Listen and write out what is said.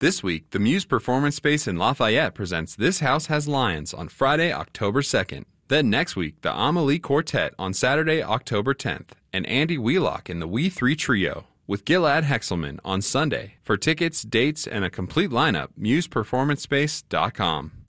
This week, the Muse Performance Space in Lafayette presents This House Has Lions on Friday, October 2nd. Then next week, the Amelie Quartet on Saturday, October 10th, and Andy Wheelock in the We Three Trio with Gilad Hexelman on Sunday. For tickets, dates, and a complete lineup, museperformancespace.com.